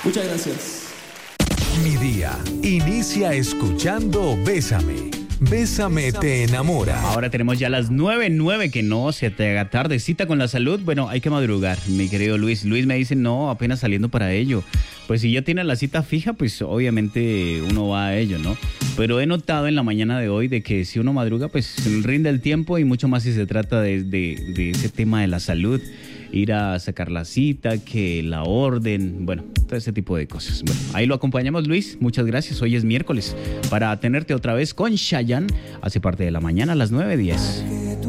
Muchas gracias. Mi día inicia escuchando Bésame. Bésame te enamora. Ahora tenemos ya las 9:09, que no se te haga tarde. Cita con la salud, bueno, hay que madrugar, mi querido Luis. Luis me dice, no, apenas saliendo para ello. Pues si ya tiene la cita fija, pues obviamente uno va a ello, ¿no? Pero he notado en la mañana de hoy de que si uno madruga, pues rinde el tiempo y mucho más si se trata de ese tema de la salud. Ir a sacar la cita, que la orden, bueno, todo ese tipo de cosas. Bueno, ahí lo acompañamos, Luis. Muchas gracias. Hoy es miércoles. Para tenerte otra vez con Chayanne, hace parte de la mañana a las 9:10.